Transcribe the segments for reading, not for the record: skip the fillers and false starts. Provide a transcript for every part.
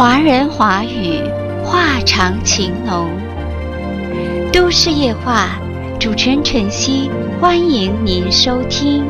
华人华语，话长情浓。都市夜话，主持人晨曦，欢迎您收听。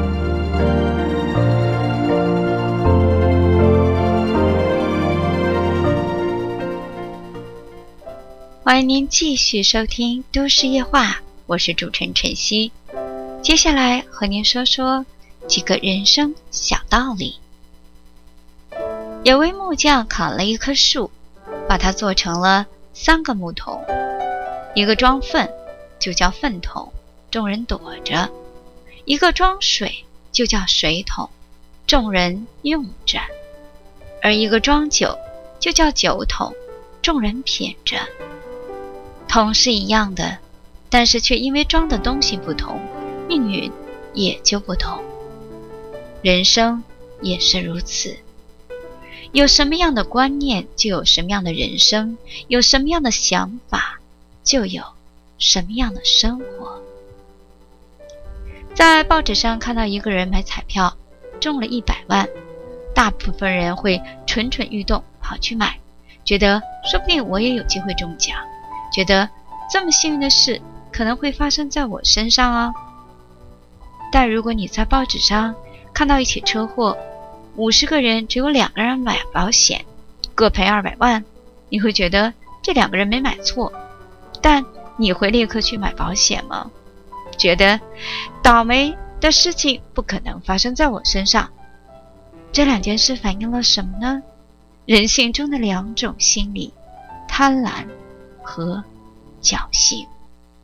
欢迎您继续收听都市夜话，我是主持人晨曦。接下来和您说说几个人生小道理。有位木匠砍了一棵树，把它做成了3个木桶，一个装粪就叫粪桶，众人躲着；一个装水就叫水桶，众人用着；而一个装酒就叫酒桶，众人品着。桶是一样的，但是却因为装的东西不同，命运也就不同。人生也是如此，有什么样的观念，就有什么样的人生；有什么样的想法，就有什么样的生活。在报纸上看到一个人买彩票中了100万，大部分人会蠢蠢欲动跑去买，觉得说不定我也有机会中奖，觉得这么幸运的事可能会发生在我身上啊。但如果你在报纸上看到一起车祸，50个人只有2个人买保险，各赔200万，你会觉得这2个人没买错，但你会立刻去买保险吗？觉得倒霉的事情不可能发生在我身上。这2件事反映了什么呢？人性中的2种心理，贪婪和侥幸。